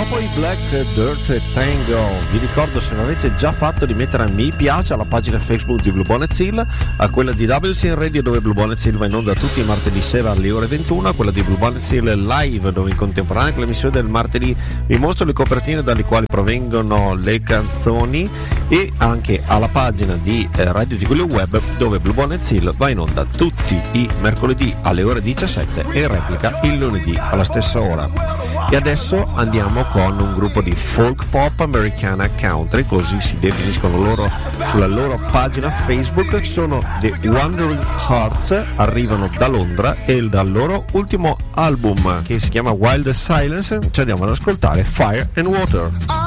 Dopo i Black Dirt Tango, vi ricordo, se non avete già fatto, di mettere a mi piace alla pagina Facebook di Blue Bonnet Hill, a quella di WCN Radio, dove Blue Bonnet Hill va in onda tutti i martedì sera alle ore 21, a quella di Blue Bonnet Hill Live, dove in contemporanea con l'emissione del martedì vi mostro le copertine dalle quali provengono le canzoni, e anche alla pagina di Radio Ticolo Web, dove Blue Bonnet Hill va in onda tutti i mercoledì alle ore 17 e replica il lunedì alla stessa ora. E adesso andiamo con un gruppo di folk pop americana country, così si definiscono loro sulla loro pagina Facebook. Sono The Wandering Hearts, arrivano da Londra e dal loro ultimo album, che si chiama Wild Silence, ci andiamo ad ascoltare Fire and Water.